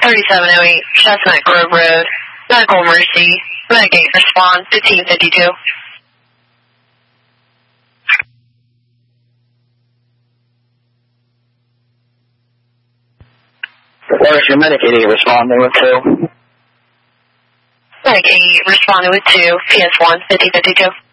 3708 Chestnut Grove Road. Medical emergency. Medic respond 1552. Where is your Medic 88 responding with 2? Medic 88 responding with 2, PS1 5052.